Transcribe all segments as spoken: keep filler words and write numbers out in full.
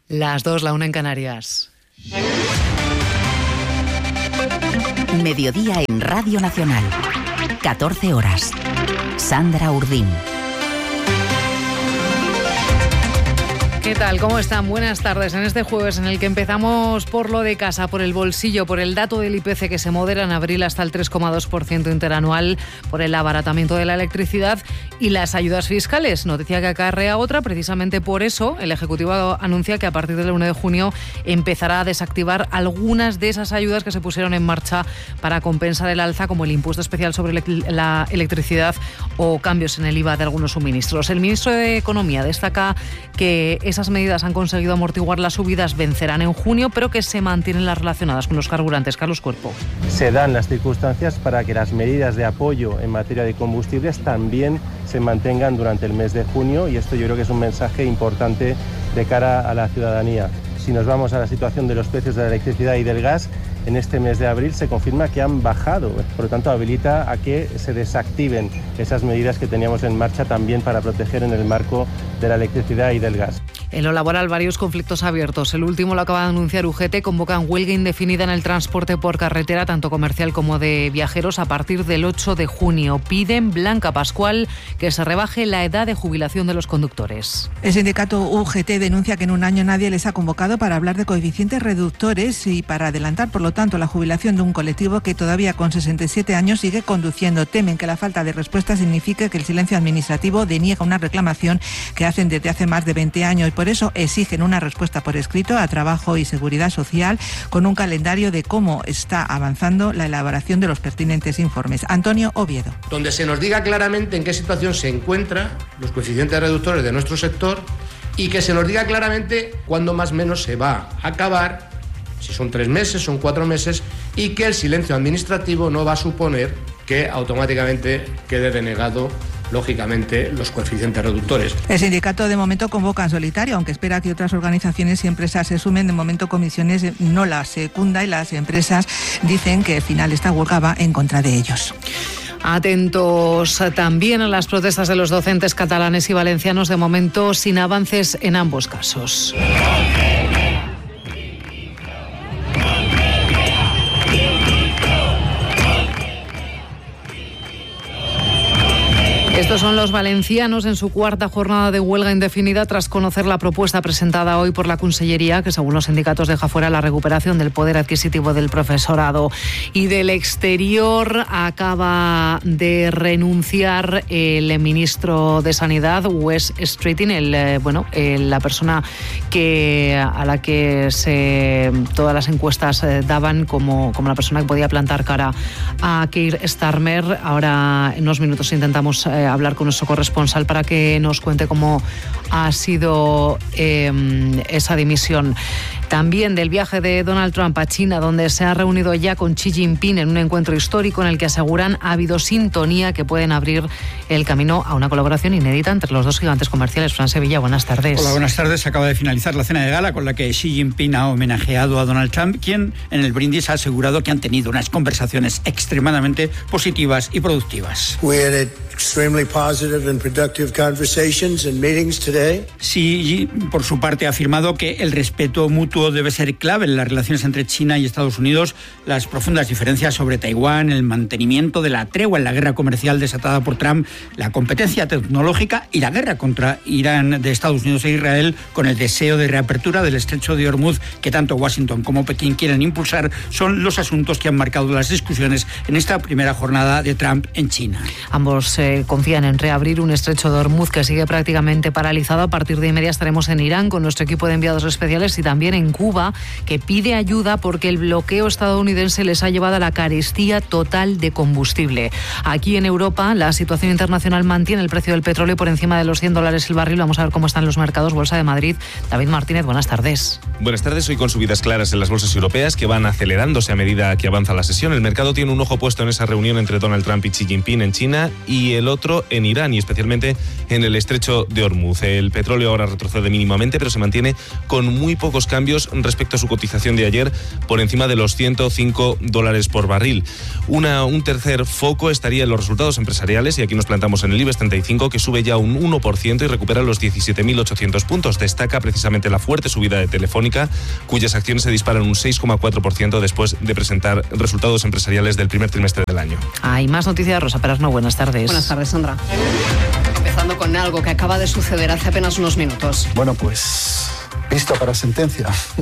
Las dos, la una en Canarias. Mediodía en Radio Nacional. catorce horas. Sandra Urdín. ¿Qué tal? ¿Cómo están? Buenas tardes. En este jueves en el que empezamos por lo de casa, por el bolsillo, por el dato del I P C que se modera en abril hasta el tres coma dos por ciento interanual, por el abaratamiento de la electricidad y las ayudas fiscales. Noticia que acarrea otra. Precisamente por eso el Ejecutivo anuncia que a partir del uno de junio empezará a desactivar algunas de esas ayudas que se pusieron en marcha para compensar el alza, como el impuesto especial sobre la electricidad o cambios en el I V A de algunos suministros. El ministro de Economía destaca que es Esas medidas han conseguido amortiguar las subidas, vencerán en junio, pero que se mantienen las relacionadas con los carburantes. Carlos Cuerpo. Se dan las circunstancias para que las medidas de apoyo en materia de combustibles también se mantengan durante el mes de junio, y esto yo creo que es un mensaje importante de cara a la ciudadanía. Si nos vamos a la situación de los precios de la electricidad y del gas, en este mes de abril se confirma que han bajado, por lo tanto habilita a que se desactiven esas medidas que teníamos en marcha también para proteger en el marco de la electricidad y del gas. En lo laboral, varios conflictos abiertos. El último lo acaba de anunciar U G T. Convocan huelga indefinida en el transporte por carretera, tanto comercial como de viajeros, a partir del ocho de junio. Piden, Blanca Pascual, que se rebaje la edad de jubilación de los conductores. El sindicato U G T denuncia que en un año nadie les ha convocado para hablar de coeficientes reductores y para adelantar, por lo tanto, la jubilación de un colectivo que todavía con sesenta y siete años sigue conduciendo. Temen que la falta de respuesta signifique que el silencio administrativo deniega una reclamación que hacen desde hace más de veinte años. Por eso exigen una respuesta por escrito a Trabajo y Seguridad Social con un calendario de cómo está avanzando la elaboración de los pertinentes informes. Antonio Oviedo. Donde se nos diga claramente en qué situación se encuentran los coeficientes reductores de nuestro sector y que se nos diga claramente cuándo más o menos se va a acabar, si son tres meses, son cuatro meses, y que el silencio administrativo no va a suponer que automáticamente quede denegado, lógicamente, los coeficientes reductores. El sindicato de momento convoca en solitario, aunque espera que otras organizaciones y empresas se sumen. De momento Comisiones no la secunda y las empresas dicen que al final esta huelga va en contra de ellos. Atentos también a las protestas de los docentes catalanes y valencianos, de momento sin avances en ambos casos. Estos son los valencianos en su cuarta jornada de huelga indefinida tras conocer la propuesta presentada hoy por la Consellería, que según los sindicatos deja fuera la recuperación del poder adquisitivo del profesorado. Y del exterior acaba de renunciar el ministro de Sanidad, Wes Streeting, el, bueno, el, la persona que a la que se, todas las encuestas daban como, como la persona que podía plantar cara a Keir Starmer. Ahora en unos minutos intentamos eh, hablar con nuestro corresponsal para que nos cuente cómo ha sido eh, esa dimisión. También del viaje de Donald Trump a China, donde se ha reunido ya con Xi Jinping en un encuentro histórico en el que aseguran ha habido sintonía que pueden abrir el camino a una colaboración inédita entre los dos gigantes comerciales. Fran Sevilla, buenas tardes. Hola, buenas tardes. Acaba de finalizar la cena de gala con la que Xi Jinping ha homenajeado a Donald Trump, quien en el brindis ha asegurado que han tenido unas conversaciones extremadamente positivas y productivas. We had extremely positive and productive conversations and meetings today. Xi, por su parte, ha afirmado que el respeto mutuo debe ser clave en las relaciones entre China y Estados Unidos. Las profundas diferencias sobre Taiwán, el mantenimiento de la tregua en la guerra comercial desatada por Trump, la competencia tecnológica y la guerra contra Irán de Estados Unidos e Israel, con el deseo de reapertura del estrecho de Hormuz que tanto Washington como Pekín quieren impulsar, son los asuntos que han marcado las discusiones en esta primera jornada de Trump en China. Ambos eh, confían en reabrir un estrecho de Hormuz que sigue prácticamente paralizado. A partir de inmediato estaremos en Irán con nuestro equipo de enviados especiales y también en Cuba, que pide ayuda porque el bloqueo estadounidense les ha llevado a la carestía total de combustible. Aquí en Europa, la situación internacional mantiene el precio del petróleo por encima de los cien dólares el barril. Vamos a ver cómo están los mercados. Bolsa de Madrid. David Martínez, buenas tardes. Buenas tardes. Hoy con subidas claras en las bolsas europeas que van acelerándose a medida que avanza la sesión. El mercado tiene un ojo puesto en esa reunión entre Donald Trump y Xi Jinping en China y el otro en Irán, y especialmente en el estrecho de Hormuz. El petróleo ahora retrocede mínimamente, pero se mantiene con muy pocos cambios precios respecto a su cotización de ayer por encima de los ciento cinco dólares por barril. Una, un tercer foco estaría en los resultados empresariales, y aquí nos plantamos en el IBEX treinta y cinco, que sube ya un uno por ciento y recupera los diecisiete mil ochocientos puntos. Destaca precisamente la fuerte subida de Telefónica, cuyas acciones se disparan un seis coma cuatro por ciento después de presentar resultados empresariales del primer trimestre del año. Hay más noticias, Rosa Perasno, buenas tardes. Buenas tardes, Sandra. Empezando con algo que acaba de suceder hace apenas unos minutos. Bueno, pues visto para sentencia.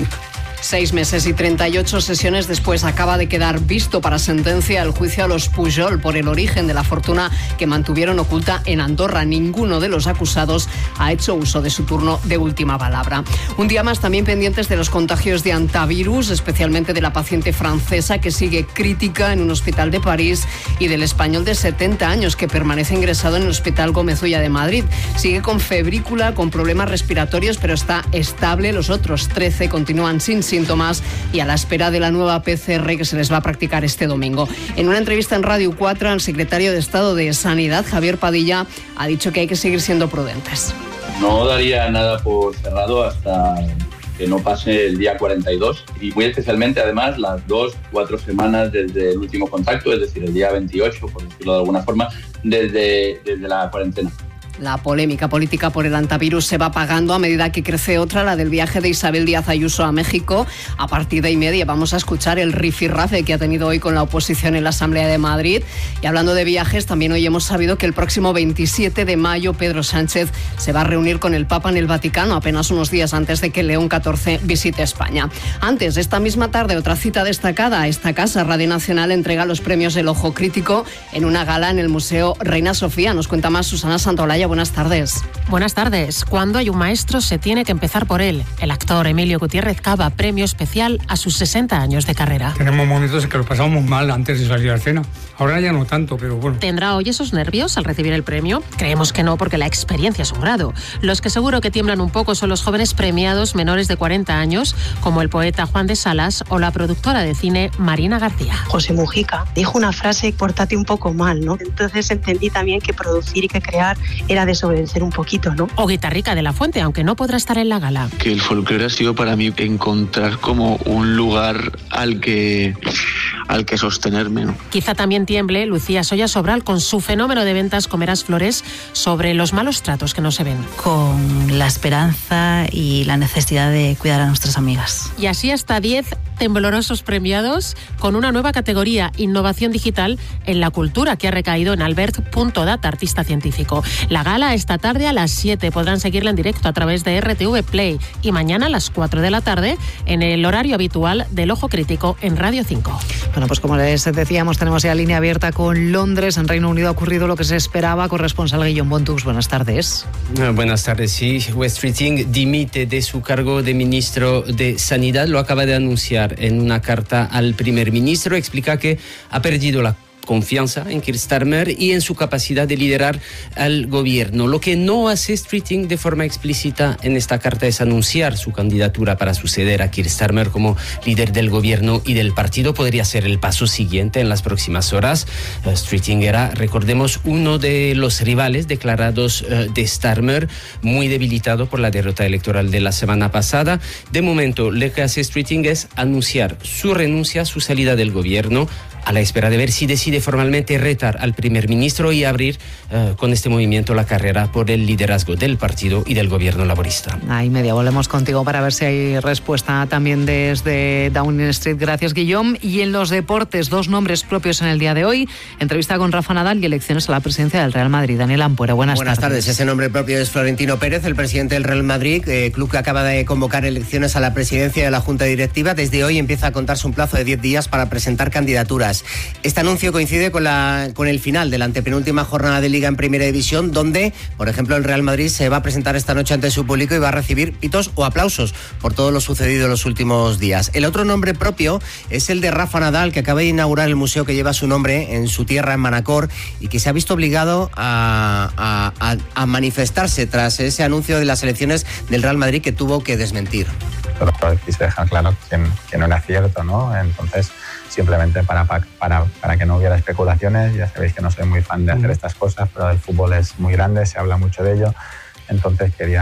Seis meses y treinta y ocho sesiones después acaba de quedar visto para sentencia el juicio a los Pujol por el origen de la fortuna que mantuvieron oculta en Andorra. Ninguno de los acusados ha hecho uso de su turno de última palabra. Un día más también pendientes de los contagios de antivirus, especialmente de la paciente francesa que sigue crítica en un hospital de París y del español de setenta años que permanece ingresado en el Hospital Gómez Ulla de Madrid. Sigue con febrícula, con problemas respiratorios, pero está estable. Los otros trece continúan sin síntomas y a la espera de la nueva P C R que se les va a practicar este domingo. En una entrevista en Radio cuatro, el secretario de Estado de Sanidad, Javier Padilla, ha dicho que hay que seguir siendo prudentes. No daría nada por cerrado hasta que no pase el día cuarenta y dos y muy especialmente además las dos, cuatro semanas desde el último contacto, es decir, el día veintiocho, por decirlo de alguna forma, desde, desde la cuarentena. La polémica política por el antivirus se va apagando a medida que crece otra, la del viaje de Isabel Díaz Ayuso a México. A partir de y media vamos a escuchar el rifirrafe que ha tenido hoy con la oposición en la Asamblea de Madrid. Y hablando de viajes, también hoy hemos sabido que el próximo veintisiete de mayo Pedro Sánchez se va a reunir con el Papa en el Vaticano, apenas unos días antes de que León catorce visite España. Antes, esta misma tarde, otra cita destacada a esta casa. Radio Nacional entrega los premios El Ojo Crítico en una gala en el Museo Reina Sofía. Nos cuenta más Susana Santaolalla. Buenas tardes. Buenas tardes. Cuando hay un maestro se tiene que empezar por él. El actor Emilio Gutiérrez Cava, premio especial a sus sesenta años de carrera. Tenemos momentos en que lo pasamos mal antes de salir a escena. Ahora ya no tanto, pero bueno. ¿Tendrá hoy esos nervios al recibir el premio? Creemos que no, porque la experiencia es un grado. Los que seguro que tiemblan un poco son los jóvenes premiados menores de cuarenta años, como el poeta Juan de Salas o la productora de cine Marina García. José Mujica dijo una frase: pórtate un poco mal, ¿no? Entonces entendí también que producir y que crear era desobedecer un poquito, ¿no? O Guitarrica de la Fuente, aunque no podrá estar en la gala. Que el folclore ha sido para mí encontrar como un lugar al que, al que sostenerme, ¿no? Quizá también tiemble Lucía Soya Sobral con su fenómeno de ventas Comerás Flores sobre los malos tratos que no se ven. Con la esperanza y la necesidad de cuidar a nuestras amigas. Y así hasta diez temblorosos premiados con una nueva categoría, innovación digital en la cultura, que ha recaído en Albert.data, artista científico. La gala esta tarde a las siete, podrán seguirla en directo a través de R T V Play, y mañana a las cuatro de la tarde en el horario habitual del Ojo Crítico en Radio cinco. Bueno, pues como les decíamos, tenemos ya línea abierta con Londres. En Reino Unido ha ocurrido lo que se esperaba. Corresponsal Guillaume Bontux, buenas tardes. Buenas tardes, sí. West Streeting dimite de su cargo de ministro de Sanidad. Lo acaba de anunciar en una carta al primer ministro. Explica que ha perdido la confianza en Keir Starmer y en su capacidad de liderar al gobierno. Lo que no hace Streeting de forma explícita en esta carta es anunciar su candidatura para suceder a Keir Starmer como líder del gobierno y del partido. Podría ser el paso siguiente en las próximas horas. Uh, Streeting era, recordemos, uno de los rivales declarados uh, de Starmer, muy debilitado por la derrota electoral de la semana pasada. De momento, lo que hace Streeting es anunciar su renuncia, su salida del gobierno, a la espera de ver si decide formalmente retar al primer ministro y abrir uh, con este movimiento la carrera por el liderazgo del partido y del gobierno laborista. Ahí media, volvemos contigo para ver si hay respuesta también desde Downing Street. Gracias, Guillaume. Y en los deportes, dos nombres propios en el día de hoy. Entrevista con Rafa Nadal y elecciones a la presidencia del Real Madrid. Daniel Ampuero, buenas, buenas tardes. tardes. Ese nombre propio es Florentino Pérez, el presidente del Real Madrid, eh, club que acaba de convocar elecciones a la presidencia de la Junta Directiva. Desde hoy empieza a contarse un plazo de diez días para presentar candidaturas. Este anuncio coincide con, la, con el final de la antepenúltima jornada de Liga en Primera División, donde, por ejemplo, el Real Madrid se va a presentar esta noche ante su público y va a recibir pitos o aplausos por todo lo sucedido en los últimos días. El otro nombre propio es el de Rafa Nadal, que acaba de inaugurar el museo que lleva su nombre en su tierra, en Manacor, y que se ha visto obligado a, a, a, a manifestarse tras ese anuncio de las elecciones del Real Madrid que tuvo que desmentir. Pero quise dejar claro que, que no era cierto, ¿no? Entonces, simplemente para, para, para que no hubiera especulaciones. Ya sabéis que no soy muy fan de hacer estas cosas, pero el fútbol es muy grande, se habla mucho de ello, entonces quería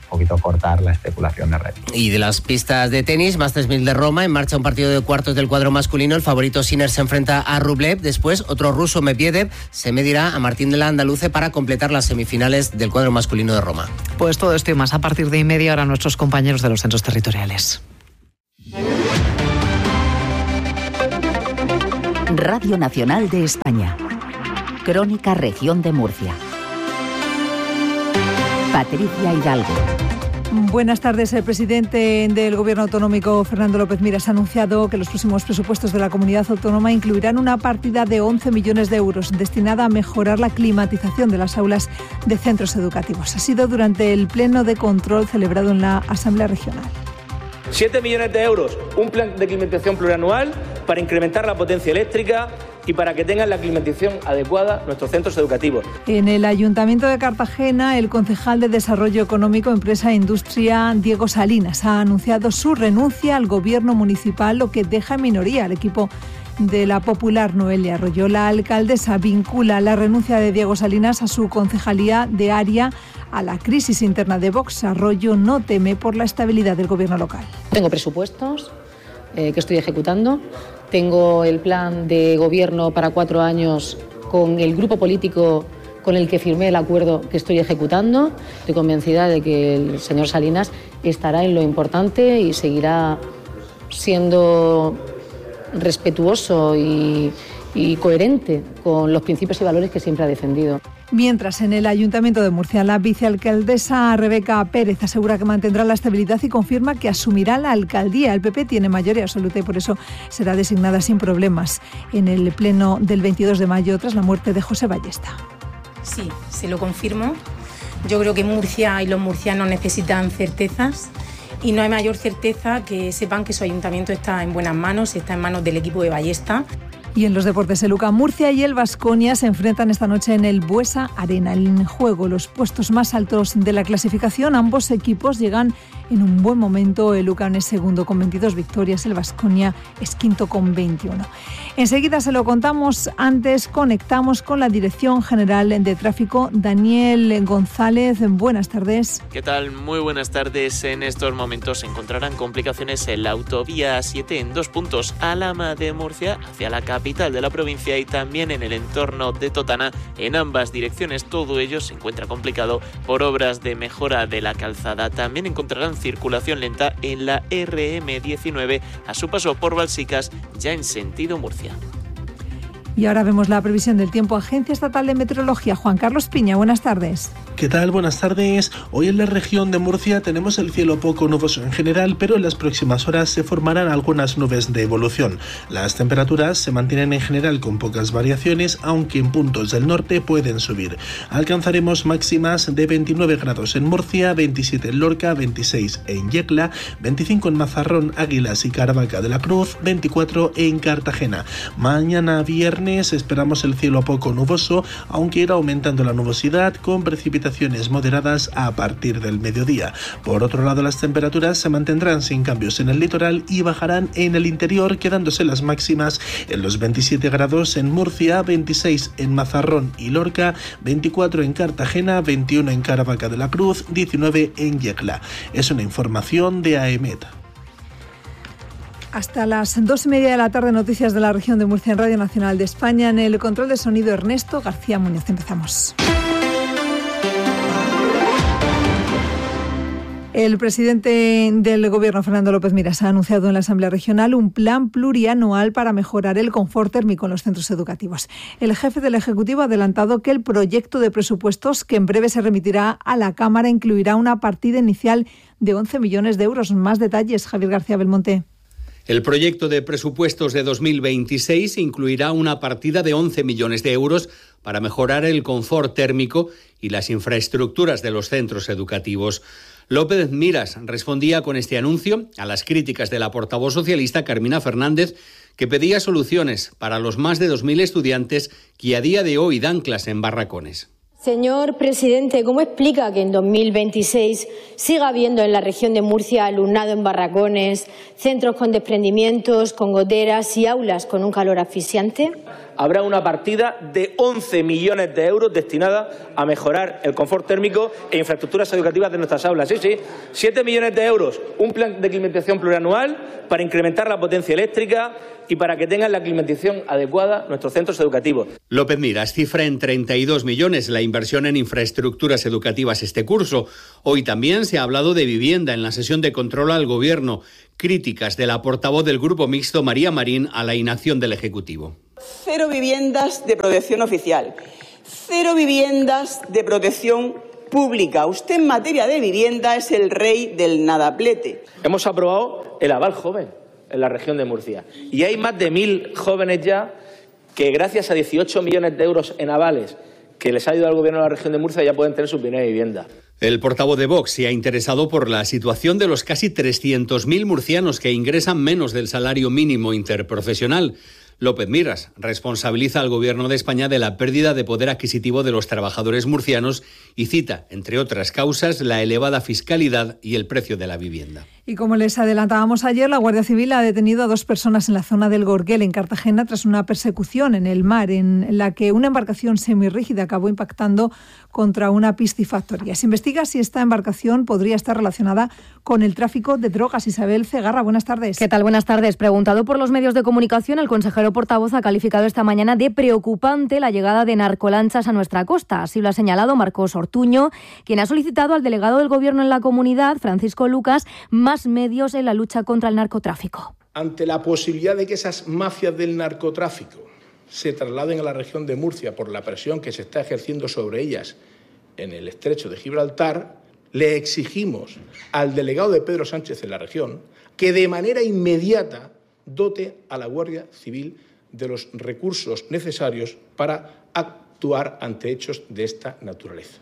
poquito cortar la especulación de rating. Y de las pistas de tenis, Masters mil de Roma, en marcha un partido de cuartos del cuadro masculino. El favorito Sinner se enfrenta a Rublev. Después, otro ruso, Medvedev, se medirá a Martín de la Andaluce para completar las semifinales del cuadro masculino de Roma. Pues todo esto y más a partir de y media hora nuestros compañeros de los centros territoriales. Radio Nacional de España. Crónica Región de Murcia. Patricia Hidalgo. Buenas tardes. El presidente del Gobierno autonómico, Fernando López Miras, ha anunciado que los próximos presupuestos de la comunidad autónoma incluirán una partida de once millones de euros destinada a mejorar la climatización de las aulas de centros educativos. Ha sido durante el pleno de control celebrado en la Asamblea Regional. siete millones de euros, un plan de climatización plurianual para incrementar la potencia eléctrica y para que tengan la climatización adecuada nuestros centros educativos. En el Ayuntamiento de Cartagena, el concejal de Desarrollo Económico, Empresa e Industria, Diego Salinas, ha anunciado su renuncia al gobierno municipal, lo que deja en minoría al equipo de la popular Noelia Arroyo. La alcaldesa vincula la renuncia de Diego Salinas a su concejalía de área a la crisis interna de Vox. Arroyo no teme por la estabilidad del gobierno local. Tengo presupuestos eh, que estoy ejecutando. Tengo el plan de gobierno para cuatro años con el grupo político con el que firmé el acuerdo que estoy ejecutando. Estoy convencida de que el señor Salinas estará en lo importante y seguirá siendo respetuoso y, y coherente con los principios y valores que siempre ha defendido. Mientras, en el Ayuntamiento de Murcia, la vicealcaldesa Rebeca Pérez asegura que mantendrá la estabilidad y confirma que asumirá la alcaldía. El P P tiene mayoría absoluta y por eso será designada sin problemas en el pleno del veintidós de mayo tras la muerte de José Ballesta. Sí, se lo confirmo. Yo creo que Murcia y los murcianos necesitan certezas y no hay mayor certeza que sepan que su ayuntamiento está en buenas manos, está en manos del equipo de Ballesta. Y en los deportes, el UCAM Murcia y el Baskonia se enfrentan esta noche en el Buesa Arena. En juego los puestos más altos de la clasificación. Ambos equipos llegan en un buen momento. El UCAM es segundo con veintidós victorias, el Baskonia es quinto con veintiuno. Enseguida se lo contamos. Antes conectamos con la Dirección General de Tráfico. Daniel González, buenas tardes. ¿Qué tal? Muy buenas tardes. En estos momentos se encontrarán complicaciones en la autovía A siete en dos puntos, Alhama de Murcia hacia la capital de la provincia y también en el entorno de Totana en ambas direcciones. Todo ello se encuentra complicado por obras de mejora de la calzada. También encontrarán circulación lenta en la R M diecinueve a su paso por Balsicas, ya en sentido Murcia. Y ahora vemos la previsión del tiempo. Agencia Estatal de Meteorología, Juan Carlos Piña, buenas tardes. ¿Qué tal? Buenas tardes. Hoy en la región de Murcia tenemos el cielo poco nuboso en general, pero en las próximas horas se formarán algunas nubes de evolución. Las temperaturas se mantienen en general con pocas variaciones, aunque en puntos del norte pueden subir. Alcanzaremos máximas de veintinueve grados en Murcia, veintisiete en Lorca, veintiséis en Yecla, veinticinco en Mazarrón, Águilas y Caravaca de la Cruz, veinticuatro en Cartagena. Mañana viernes esperamos el cielo poco nuboso, aunque irá aumentando la nubosidad con precipitaciones moderadas a partir del mediodía. Por otro lado, las temperaturas se mantendrán sin cambios en el litoral y bajarán en el interior, quedándose las máximas en los veintisiete grados en Murcia, veintiséis en Mazarrón y Lorca, veinticuatro en Cartagena, veintiuno en Caravaca de la Cruz, diecinueve en Yecla. Es una información de A E M E T. Hasta las dos y media de la tarde, noticias de la región de Murcia en Radio Nacional de España. En el control de sonido, Ernesto García Muñoz. Empezamos. El presidente del Gobierno, Fernando López Miras, ha anunciado en la Asamblea Regional un plan plurianual para mejorar el confort térmico en los centros educativos. El jefe del Ejecutivo ha adelantado que el proyecto de presupuestos, que en breve se remitirá a la Cámara, incluirá una partida inicial de once millones de euros. Más detalles, Javier García Belmonte. El proyecto de presupuestos de dos mil veintiséis incluirá una partida de once millones de euros para mejorar el confort térmico y las infraestructuras de los centros educativos. López Miras respondía con este anuncio a las críticas de la portavoz socialista Carmina Fernández, que pedía soluciones para los más de dos mil estudiantes que a día de hoy dan clase en barracones. Señor presidente, ¿cómo explica que en dos mil veintiséis siga habiendo en la región de Murcia alumnado en barracones, centros con desprendimientos, con goteras y aulas con un calor asfixiante? habrá una partida de once millones de euros destinada a mejorar el confort térmico e infraestructuras educativas de nuestras aulas. Sí, sí, siete millones de euros, un plan de climatización plurianual para incrementar la potencia eléctrica y para que tengan la climatización adecuada nuestros centros educativos. López Miras cifra en treinta y dos millones la inversión en infraestructuras educativas este curso. Hoy también se ha hablado de vivienda en la sesión de control al Gobierno. Críticas de la portavoz del Grupo Mixto, María Marín, a la inacción del Ejecutivo. Cero viviendas de protección oficial, cero viviendas de protección pública. Usted en materia de vivienda es el rey del nadaplete. Hemos aprobado el aval joven en la región de Murcia y hay más de mil jóvenes ya que gracias a dieciocho millones de euros en avales que les ha ayudado al Gobierno de la región de Murcia ya pueden tener su primera vivienda. El portavoz de Vox se ha interesado por la situación de los casi trescientos mil murcianos que ingresan menos del salario mínimo interprofesional. López Miras responsabiliza al Gobierno de España de la pérdida de poder adquisitivo de los trabajadores murcianos y cita, entre otras causas, la elevada fiscalidad y el precio de la vivienda. Y como les adelantábamos ayer, la Guardia Civil ha detenido a dos personas en la zona del Gorguel, en Cartagena, tras una persecución en el mar en la que una embarcación semirrígida acabó impactando contra una piscifactoría. Se investiga si esta embarcación podría estar relacionada con el tráfico de drogas. Isabel Cegarra, buenas tardes. ¿Qué tal? Buenas tardes. Preguntado por los medios de comunicación, el consejero portavoz ha calificado esta mañana de preocupante la llegada de narcolanchas a nuestra costa. Así lo ha señalado Marcos Ortuño, quien ha solicitado al delegado del Gobierno en la comunidad, Francisco Lucas, más medios en la lucha contra el narcotráfico. Ante la posibilidad de que esas mafias del narcotráfico se trasladen a la región de Murcia por la presión que se está ejerciendo sobre ellas en el estrecho de Gibraltar, le exigimos al delegado de Pedro Sánchez en la región que de manera inmediata dote a la Guardia Civil de los recursos necesarios para actuar ante hechos de esta naturaleza.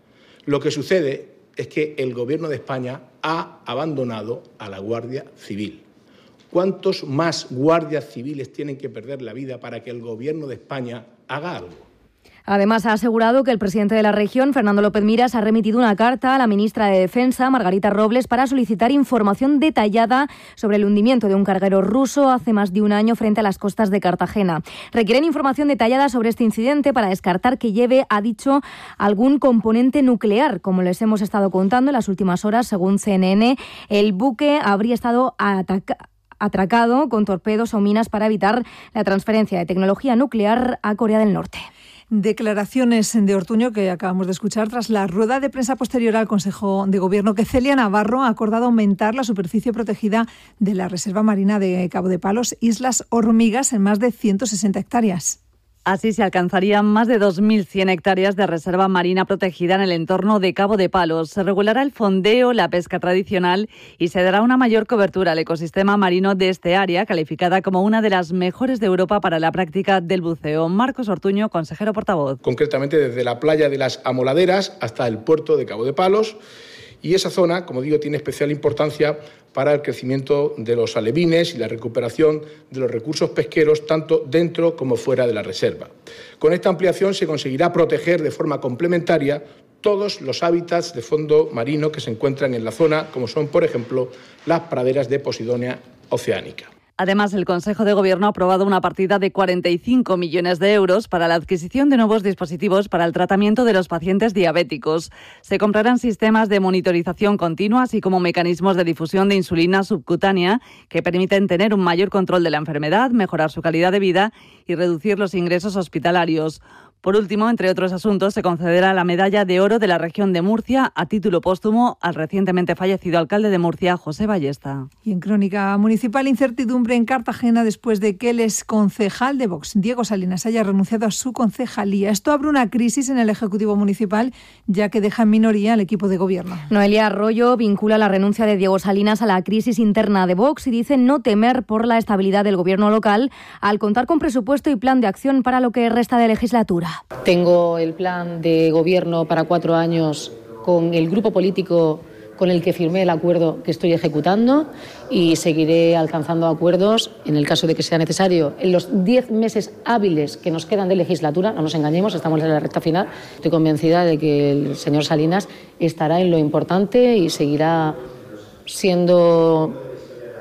Lo que sucede es que el Gobierno de España ha abandonado a la Guardia Civil. ¿Cuántos más guardias civiles tienen que perder la vida para que el Gobierno de España haga algo? Además, ha asegurado que el presidente de la región, Fernando López Miras, ha remitido una carta a la ministra de Defensa, Margarita Robles, para solicitar información detallada sobre el hundimiento de un carguero ruso hace más de un año frente a las costas de Cartagena. Requieren información detallada sobre este incidente para descartar que lleve, ha dicho, algún componente nuclear. Como les hemos estado contando en las últimas horas, según C N N, el buque habría estado atacado atracado con torpedos o minas para evitar la transferencia de tecnología nuclear a Corea del Norte. Declaraciones de Ortuño que acabamos de escuchar tras la rueda de prensa posterior al Consejo de Gobierno que Celia Navarro ha acordado aumentar la superficie protegida de la Reserva Marina de Cabo de Palos, Islas Hormigas, en más de ciento sesenta hectáreas. Así se alcanzarían más de dos mil cien hectáreas de reserva marina protegida en el entorno de Cabo de Palos. Se regulará el fondeo, la pesca tradicional y se dará una mayor cobertura al ecosistema marino de este área, calificada como una de las mejores de Europa para la práctica del buceo. Marcos Ortuño, consejero portavoz. Concretamente desde la playa de las Amoladeras hasta el puerto de Cabo de Palos. Y esa zona, como digo, tiene especial importancia para el crecimiento de los alevines y la recuperación de los recursos pesqueros tanto dentro como fuera de la reserva. Con esta ampliación se conseguirá proteger de forma complementaria todos los hábitats de fondo marino que se encuentran en la zona, como son, por ejemplo, las praderas de Posidonia oceánica. Además, el Consejo de Gobierno ha aprobado una partida de cuarenta y cinco millones de euros para la adquisición de nuevos dispositivos para el tratamiento de los pacientes diabéticos. Se comprarán sistemas de monitorización continua, así como mecanismos de difusión de insulina subcutánea que permiten tener un mayor control de la enfermedad, mejorar su calidad de vida y reducir los ingresos hospitalarios. Por último, entre otros asuntos, se concederá la Medalla de Oro de la región de Murcia a título póstumo al recientemente fallecido alcalde de Murcia, José Ballesta. Y en Crónica Municipal, incertidumbre en Cartagena después de que el exconcejal de Vox, Diego Salinas, haya renunciado a su concejalía. Esto abre una crisis en el Ejecutivo Municipal, ya que deja en minoría al equipo de gobierno. Noelia Arroyo vincula la renuncia de Diego Salinas a la crisis interna de Vox y dice no temer por la estabilidad del gobierno local al contar con presupuesto y plan de acción para lo que resta de legislatura. Tengo el plan de gobierno para cuatro años con el grupo político con el que firmé el acuerdo que estoy ejecutando y seguiré alcanzando acuerdos en el caso de que sea necesario. En los diez meses hábiles que nos quedan de legislatura, no nos engañemos, estamos en la recta final, estoy convencida de que el señor Salinas estará en lo importante y seguirá siendo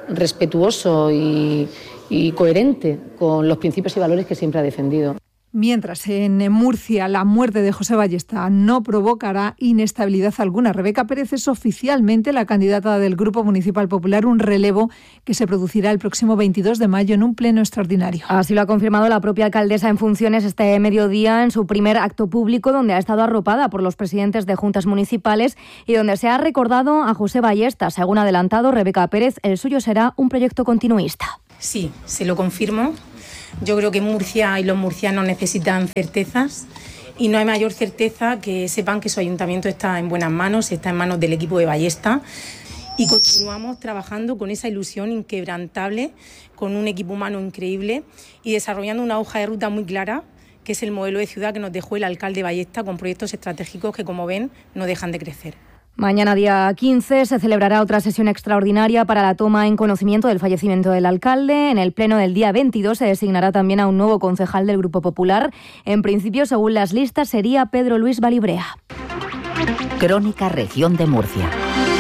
respetuoso y, y coherente con los principios y valores que siempre ha defendido. Mientras en Murcia la muerte de José Ballesta no provocará inestabilidad alguna, Rebeca Pérez es oficialmente la candidata del Grupo Municipal Popular, un relevo que se producirá el próximo veintidós de mayo en un pleno extraordinario. Así lo ha confirmado la propia alcaldesa en funciones este mediodía en su primer acto público, donde ha estado arropada por los presidentes de juntas municipales y donde se ha recordado a José Ballesta. Según ha adelantado Rebeca Pérez, el suyo será un proyecto continuista. Sí, se lo confirmo. Yo creo que Murcia y los murcianos necesitan certezas y no hay mayor certeza que sepan que su ayuntamiento está en buenas manos, está en manos del equipo de Ballesta y continuamos trabajando con esa ilusión inquebrantable, con un equipo humano increíble y desarrollando una hoja de ruta muy clara, que es el modelo de ciudad que nos dejó el alcalde Ballesta, con proyectos estratégicos que, como ven, no dejan de crecer. Mañana, día quince, se celebrará otra sesión extraordinaria para la toma en conocimiento del fallecimiento del alcalde. En el pleno del día veintidós se designará también a un nuevo concejal del Grupo Popular. En principio, según las listas, sería Pedro Luis Balibrea. Crónica Región de Murcia.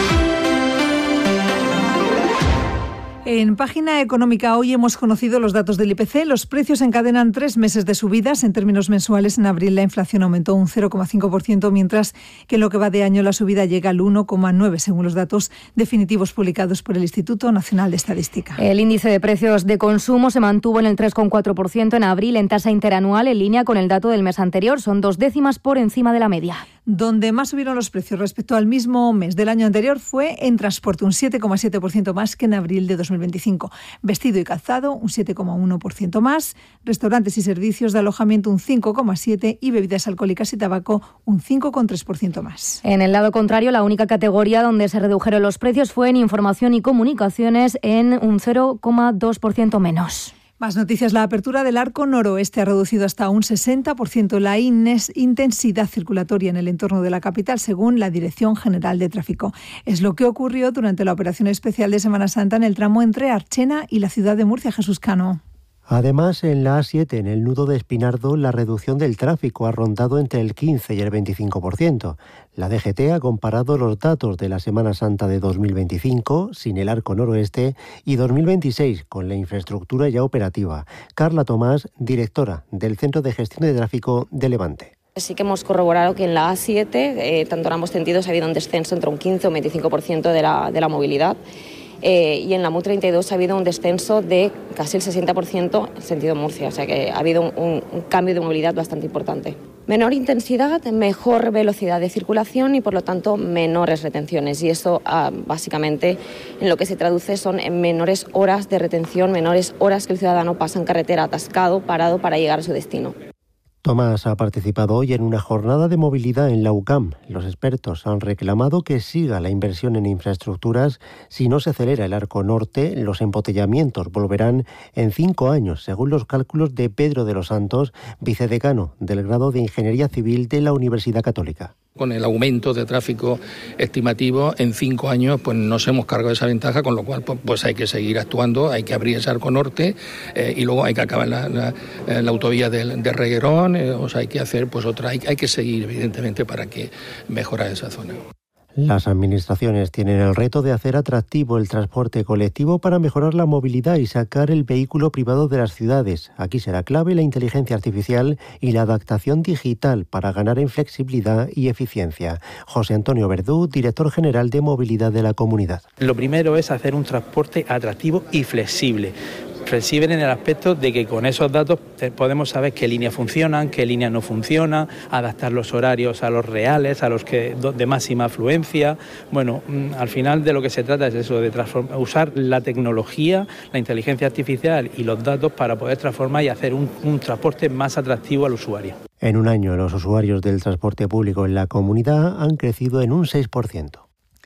En Página Económica hoy hemos conocido los datos del I P C. Los precios encadenan tres meses de subidas. En términos mensuales, en abril la inflación aumentó un cero coma cinco por ciento, mientras que en lo que va de año la subida llega al uno coma nueve por ciento, según los datos definitivos publicados por el Instituto Nacional de Estadística. El índice de precios de consumo se mantuvo en el tres coma cuatro por ciento en abril en tasa interanual, en línea con el dato del mes anterior. Son dos décimas por encima de la media. Donde más subieron los precios respecto al mismo mes del año anterior fue en transporte, un siete coma siete por ciento más que en abril de dos mil veinticinco. Vestido y calzado, un siete coma uno por ciento más. Restaurantes y servicios de alojamiento, un cinco coma siete por ciento. Y bebidas alcohólicas y tabaco, un cinco coma tres por ciento más. En el lado contrario, la única categoría donde se redujeron los precios fue en información y comunicaciones, en un cero coma dos por ciento menos. Más noticias. La apertura del arco noroeste ha reducido hasta un sesenta por ciento la intensidad circulatoria en el entorno de la capital, según la Dirección General de Tráfico. Es lo que ocurrió durante la operación especial de Semana Santa en el tramo entre Archena y la ciudad de Murcia. Jesús Cano. Además, en la A siete, en el nudo de Espinardo, la reducción del tráfico ha rondado entre el quince y el veinticinco por ciento. La D G T ha comparado los datos de la Semana Santa de dos mil veinticinco, sin el arco noroeste, y dos mil veintiséis, con la infraestructura ya operativa. Carla Tomás, directora del Centro de Gestión de Tráfico de Levante. Sí que hemos corroborado que en la A siete, eh, tanto en ambos sentidos, ha habido un descenso entre un quince o un veinticinco por ciento de la, de la movilidad. Eh, y en la M U treinta y dos ha habido un descenso de casi el sesenta por ciento en sentido Murcia, o sea que ha habido un, un, un cambio de movilidad bastante importante. Menor intensidad, mejor velocidad de circulación y por lo tanto menores retenciones, y eso ah, básicamente en lo que se traduce son en menores horas de retención, menores horas que el ciudadano pasa en carretera atascado, parado para llegar a su destino. Tomás ha participado hoy en una jornada de movilidad en la U C A M. Los expertos han reclamado que siga la inversión en infraestructuras. Si no se acelera el arco norte, los embotellamientos volverán en cinco años, según los cálculos de Pedro de los Santos, vicedecano del grado de Ingeniería Civil de la Universidad Católica. Con el aumento de tráfico estimativo, en cinco años pues nos hemos cargado esa ventaja, con lo cual pues, pues hay que seguir actuando, hay que abrir ese arco norte eh, y luego hay que acabar la, la, la autovía de, de Reguerón, eh, o sea, hay que hacer pues otra, hay, hay que seguir evidentemente para que mejore esa zona. Las administraciones tienen el reto de hacer atractivo el transporte colectivo para mejorar la movilidad y sacar el vehículo privado de las ciudades. Aquí será clave la inteligencia artificial y la adaptación digital para ganar en flexibilidad y eficiencia. José Antonio Verdú, director general de Movilidad de la Comunidad. Lo primero es hacer un transporte atractivo y flexible. Flexible en el aspecto de que con esos datos podemos saber qué líneas funcionan, qué líneas no funcionan, adaptar los horarios a los reales, a los que de máxima afluencia. Bueno, al final de lo que se trata es eso, de usar la tecnología, la inteligencia artificial y los datos para poder transformar y hacer un, un transporte más atractivo al usuario. En un año, los usuarios del transporte público en la comunidad han crecido en un seis por ciento.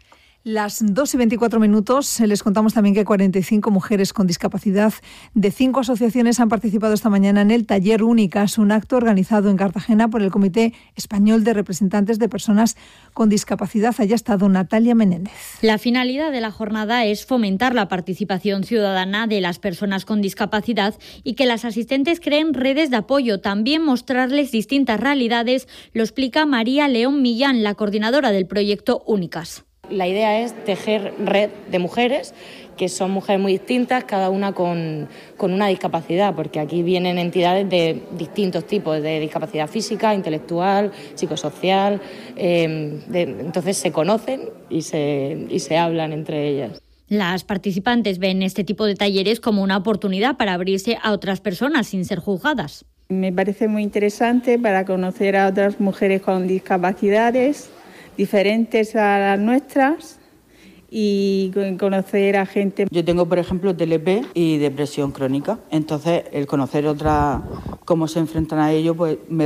Las dos y veinticuatro minutos, les contamos también que cuarenta y cinco mujeres con discapacidad de cinco asociaciones han participado esta mañana en el Taller Únicas, un acto organizado en Cartagena por el Comité Español de Representantes de Personas con Discapacidad. Allá ha estado Natalia Menéndez. La finalidad de la jornada es fomentar la participación ciudadana de las personas con discapacidad y que las asistentes creen redes de apoyo, también mostrarles distintas realidades, lo explica María León Millán, la coordinadora del proyecto Únicas. La idea es tejer red de mujeres que son mujeres muy distintas, cada una con, con una discapacidad, porque aquí vienen entidades de distintos tipos, de discapacidad física, intelectual, psicosocial, eh, de, entonces se conocen y se, y se hablan entre ellas. Las participantes ven este tipo de talleres como una oportunidad para abrirse a otras personas sin ser juzgadas. Me parece muy interesante para conocer a otras mujeres con discapacidades diferentes a las nuestras y conocer a gente. Yo tengo, por ejemplo, T L P y depresión crónica, entonces el conocer otras, cómo se enfrentan a ello, pues me